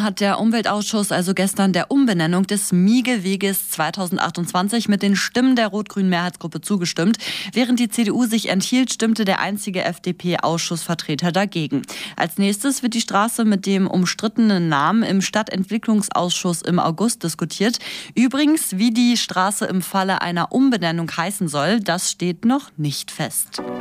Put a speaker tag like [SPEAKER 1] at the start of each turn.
[SPEAKER 1] hat der Umweltausschuss also gestern der Umbenennung des Miege-Weges 2028 mit den Stimmen der rot-grünen Mehrheitsgruppe zugestimmt. Während die CDU sich enthielt, stimmte der einzige FDP-Ausschussvertreter dagegen. Als nächstes wird die Straße mit dem umstrittenen Namen im Stadtentwicklungsausschuss im August diskutiert. Übrigens, wie die Straße im Falle einer Umbenennung heißen soll, das steht noch nicht fest.